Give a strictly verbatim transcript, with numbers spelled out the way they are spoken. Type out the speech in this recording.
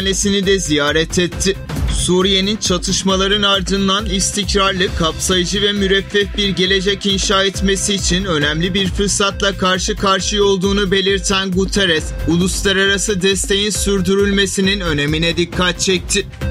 Hastanesini de ziyaret etti. Suriye'nin çatışmaların ardından istikrarlı, kapsayıcı ve müreffeh bir gelecek inşa etmesi için önemli bir fırsatla karşı karşıya olduğunu belirten Guterres, uluslararası desteğin sürdürülmesinin önemine dikkat çekti.